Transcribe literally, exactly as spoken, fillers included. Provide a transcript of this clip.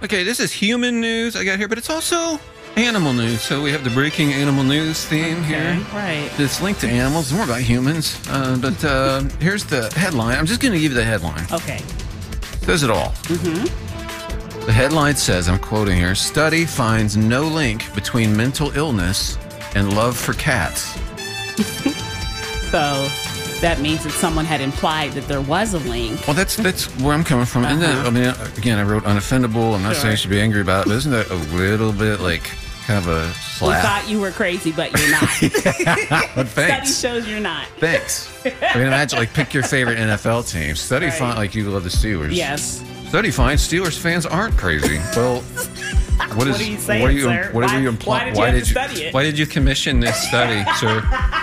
Okay, this is human news I got here, but it's also animal news. So we have the breaking animal news theme Okay, here. right. It's linked to animals. It's more about humans. Uh, but uh, here's the headline. I'm just going to give you the headline. Okay. Says it all. Mm-hmm. The headline says, I'm quoting here, study finds no link between mental illness and love for cats. So that means that someone had implied that there was a link. Well, that's that's where I'm coming from. And then, Uh-huh. I mean, again, I wrote unoffendable. I'm not Sure. saying you should be angry about it, but isn't that a little bit like kind of a We slap? thought you were crazy, but you're not. But Study thanks. shows you're not. Thanks. I mean, imagine, like, pick your favorite N F L team. Study Right. find, like, you love the Steelers. Yes. Study finds Steelers fans aren't crazy. Well, what is? What are you saying, what are you, sir? What Why- are you why implying? did you have to study it? Why did you commission this study, sir?